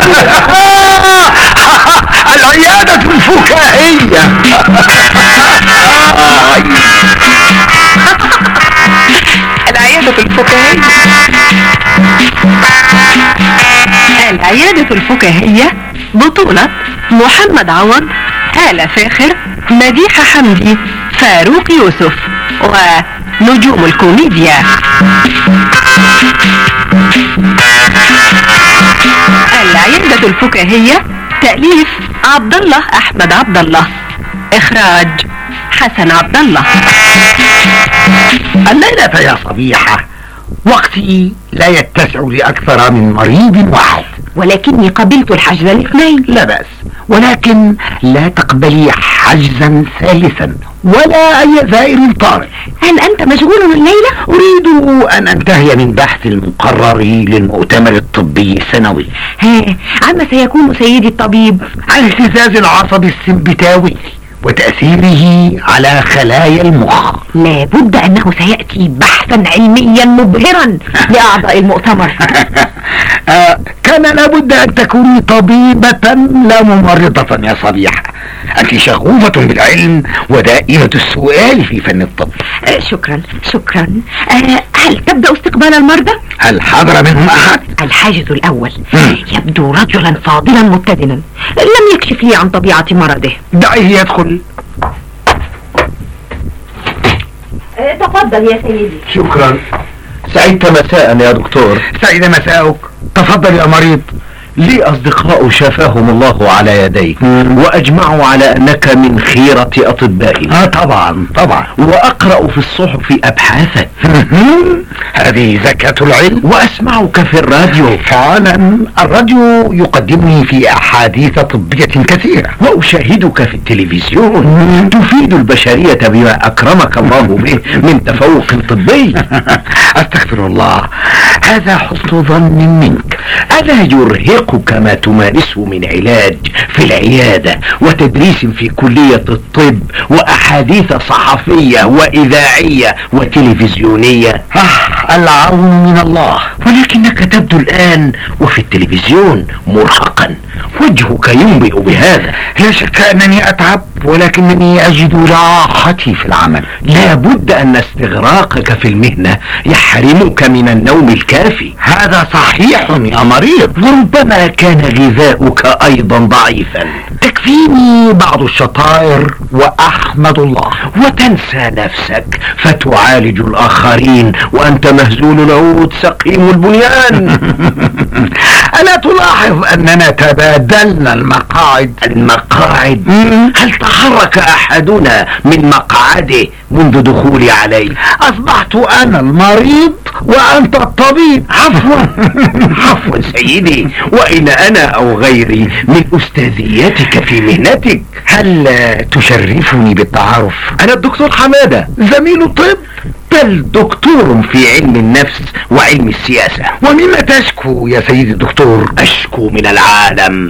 العيادة الفكاهية. العيادة الفكاهية. العيادة الفكاهية بطولة محمد عوض، هالة فاخر، مديحة حمدي، فاروق يوسف، ونجوم الكوميديا. العيادة الفكاهية تأليف عبد الله أحمد عبد الله، إخراج حسن عبد الله. الليلة يا صبيحة وقتي لا يتسع لأكثر من مريض واحد، ولكني قبلت الحجز الاثنين. لا بأس، ولكن لا تقبلي حجزا ثالثا ولا أي زائر طارئ. هل أنت مشغول الليلة؟ أريد أن أنتهي من بحث المقرر للمؤتمر الطبي السنوي. عما سيكون سيدي الطبيب؟ عن اهتزاز العصب السمبتاوي وتأثيره على خلايا المخ. لابد أنه سيأتي بحثا علميا مبهرا لأعضاء المؤتمر. كان لابد أن تكوني طبيبة لا ممرضة يا صبيحة. أنت شغوفة بالعلم ودائمة السؤال في فن الطب. شكرا شكرا. هل تبدأ استقبال المرضى؟ هل حضر منهم أحد؟ الحاجز الأول يبدو رجلا فاضلا متدنا، لم يكشف لي عن طبيعة مرضه. دعيه يدخل. تفضل يا سيدي. شكرا. سعيدت مساء يا دكتور. سعيد مساءك. تفضل يا مريض. لي أصدقاء شفاهم الله على يديك وأجمعوا على أنك من خيرة أطبائنا. طبعا طبعا. وأقرأ في الصحف أبحاثك. هذه زكاة العلم. وأسمعك في الراديو. فعلا الراديو يقدمني في أحاديث طبية كثيرة. وأشاهدك في التلفزيون تفيد البشرية بما أكرمك الله به من تفوق طبي. أستغفر الله، هذا حسن ظن منك. ألا يرهقك ما تمارسه من علاج في العيادة وتدريس في كلية الطب وأحاديث صحفية وإذاعية وتلفزيونية؟ العون من الله. ولكنك تبدو الآن وفي التلفزيون مرهقا، وجهك ينبئ بهذا. لا شك أنني أتعب، ولكنني أجد راحتي في العمل. لا بد أن استغراقك في المهنة يحرمك من النوم الكافي. هذا صحيح يا مريض. وربما كان غذاؤك أيضا ضعيفا. تكفيني بعض الشطائر وأحمد الله. وتنسى نفسك فتعالج الآخرين وأنت مهزول العود سقيم البنيان. ألا تلاحظ أننا تبادلنا المقاعد؟ هل تحرك أحدنا من مقعده منذ دخولي عليه؟ أصبحت أنا المريض وأنت الطبيب. عفوا سيدي، وإن أنا أو غيري من أستاذيتك في مهنتك. هل تشرفني بالتعارف؟ أنا الدكتور حمادة، زميل طب، بل دكتور في علم النفس وعلم السياسة. ومما تشكو يا سيدي الدكتور؟ أشكو من العالم.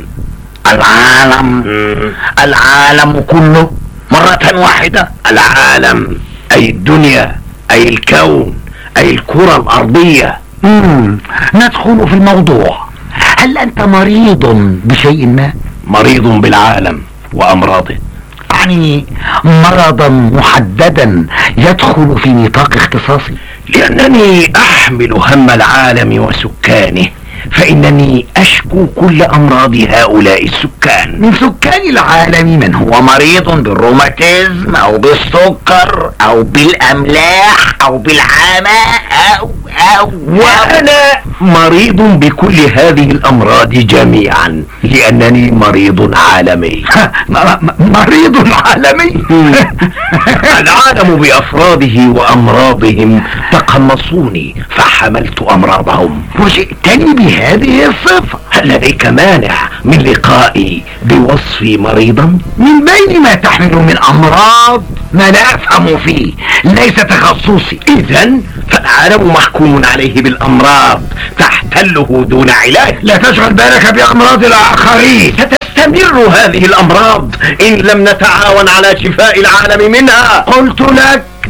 العالم كله مرة واحدة. العالم أي الدنيا، أي الكون، أي الكرة الأرضية. ندخل في الموضوع. هل أنت مريض بشيء ما؟ مريض بالعالم وأمراضه. يعني مرضا محددا يدخل في نطاق اختصاصي؟ لأنني أحمل هم العالم وسكانه، فإنني أشكو كل أمراض هؤلاء السكان. من سكان العالم من هو مريض بالروماتيزم أو بالسكر أو بالأملاح أو بالعمى وأنا مريض بكل هذه الأمراض جميعا، لأنني مريض عالمي. مريض عالمي. العالم بأفراده وأمراضهم تقمصوني فحملت أمراضهم. وجئتني بهذه الصفة. هل لديك مانع من لقائي بوصفي مريضا؟ من بين ما تحمل من أمراض ما لا أفهم فيه، ليس تخصصي. إذن فالعالم محكوم عليه بالأمراض تحتله دون علاج. لا تشغل بالك بأمراض الآخرين. ستستمر هذه الأمراض إن لم نتعاون على شفاء العالم منها. قلت لك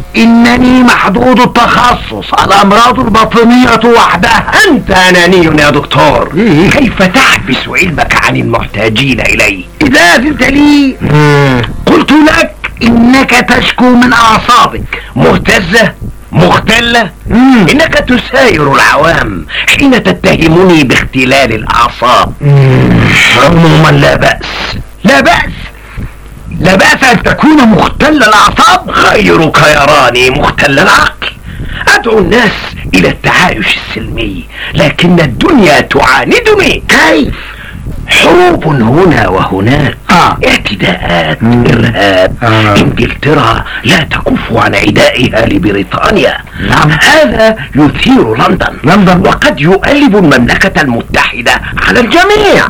انني محدود التخصص، الامراض الباطنية وحدها. انت اناني يا دكتور. إيه؟ كيف تحبس علمك عن المحتاجين اليه؟ اذا اذنت لي قلت لك انك تشكو من اعصابك مهتزة مختلة. انك تساير العوام حين تتهمني باختلال الاعصاب. عموما لا بأس. لا بأس، لا بأس ان تكون مختل الاعصاب. غيرك يراني مختل العقل. ادعو الناس الى التعايش السلمي، لكن الدنيا تعاندني. كيف؟ حروب هنا وهناك، اعتداءات، ارهاب. انجلترا لا تكف عن عدائها لبريطانيا. هذا يثير لندن وقد يؤلب المملكة المتحدة على الجميع.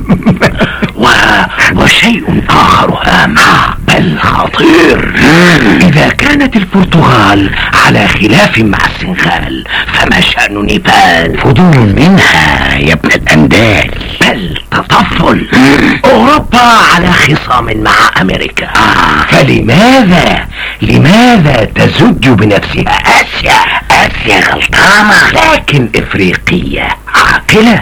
وشيء آخر هام بل خطير، إذا كانت البرتغال على خلاف مع السنغال فما شأن نيبال؟ فضول منها يا ابن الأندال، بل تطفل. أوروبا على خصام مع أمريكا، لماذا تزج بنفسها آسيا غلطانة لكن إفريقية عاقلة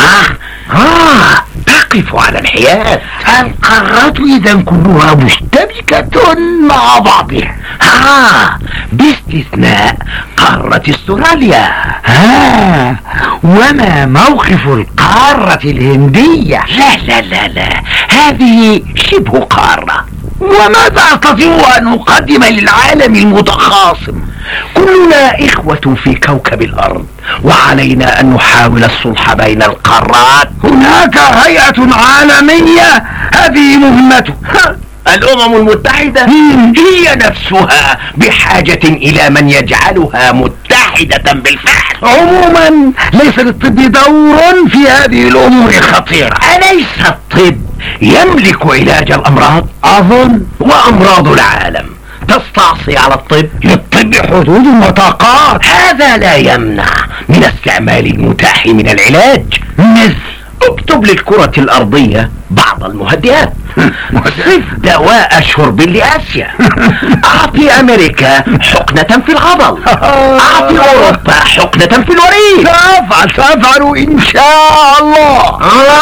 تقف على الحياد. القارات إذا كلها مشتبكة مع بعضها، باستثناء قارة استراليا. وما موقف القارة الهندية؟ لا، هذه شبه قارة. وماذا أستطيع أن أقدم للعالم المتخاصم؟ كلنا إخوة في كوكب الأرض، وعلينا أن نحاول الصلح بين القارات. هناك هيئة عالمية هذه مهمتها. الأمم المتحدة هي نفسها بحاجة إلى من يجعلها متحدة بالفعل. عموما ليس للطب دور في هذه الأمور الخطيرة. أليس الطب يملك علاج الأمراض؟ أظن. وأمراض العالم تستعصي على الطب؟ للطب حدود وطاقات. هذا لا يمنع من استعمال المتاح من العلاج. اكتب للكرة الأرضية بعض المهدئات. صف دواء شرب لآسيا. أعطي أمريكا حقنة في العضل. أعطي أوروبا حقنة في الوريد. سأفعل إن شاء الله.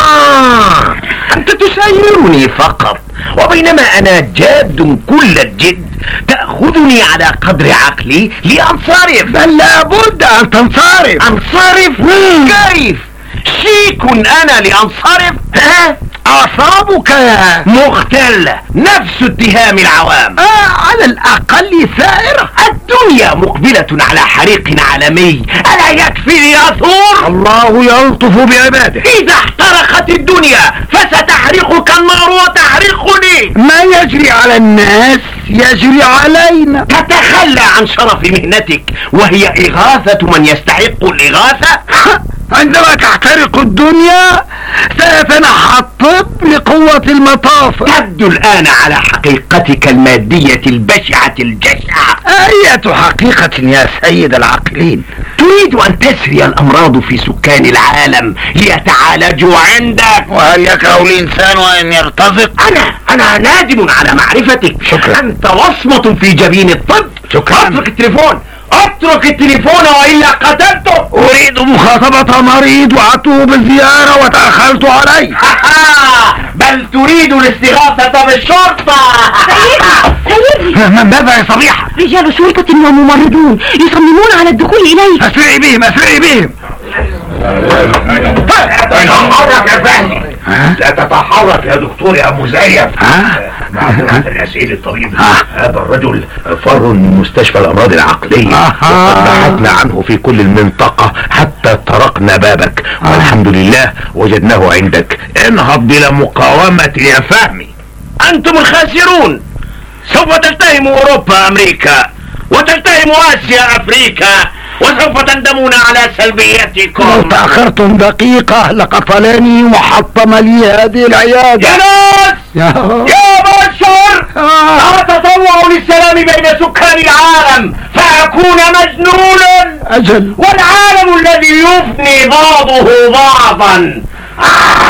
أنت تسايرني فقط، وبينما أنا جاد كل الجد تأخذني على قدر عقلي لأنصرف. بل لابد أن تنصرف. أنصرف؟ كيف؟ شيك أنا لأنصرف؟ أعصابك مختلة، نفس اتهام العوام. على الأقل ثائرة. الدنيا مقبلة على حريق عالمي، ألا يكفي لأثور؟ الله يلطف بعباده. إذا احترقت الدنيا فستحرقك النار وتحرقني. ما يجري على الناس يجري علينا. تتخلى عن شرف مهنتك وهي إغاثة من يستحق الإغاثة. عندما تحترق الدنيا سيتنحى الطب لقوة المطاف. تبدو الآن على حقيقتك المادية البشعة الجشعة. أية حقيقة يا سيد العاقلين؟ تريد أن تسري الأمراض في سكان العالم ليتعالجوا عندك. وهل يكره الإنسان أن يرتزق؟ أنا نادم على معرفتك. شكرا. أنت وصمة في جبين الطب. شكرا. اترك التليفون وإلا قتلته. أريد مخاطبة مريض وعدته بالزيارة وتأخرت عليه. بل تريد الاستغاثة بالشرطة. سيدي ماذا يا صبيحة؟ رجال شرطة وممرضون يصممون على الدخول إليك. أسرعي بهم. تتحرك يا فهمي. لا تتحرك يا دكتور يا مزيف. معذرة الأسئلة الطبيب. هذا الرجل فر من مستشفى الأمراض العقلية، وقد بحثنا عنه في كل المنطقة حتى طرقنا بابك، والحمد لله وجدناه عندك. انهض بلا مقاومة يا فهمي. أنتم الخاسرون. سوف تلتهم أوروبا أمريكا، وتلتهم آسيا أفريقيا، وسوف تندمون على سلبيتكم. لو تأخرتم دقيقة لقتلني وحطم لي هذه العيادة. يا ناس يا بشر، أتطوع للسلام بين سكان العالم فأكون مجنونا. أجل. والعالم الذي يفني بعضه بعضا.